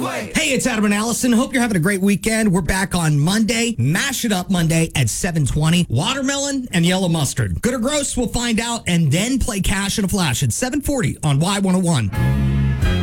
Hey, it's Adam and Allison. Hope you're having a great weekend. We're back on Monday. Mash It Up Monday at 7:20. Watermelon and yellow mustard. Good or gross? We'll find out and then play Cash in a Flash at 7:40 on Y101.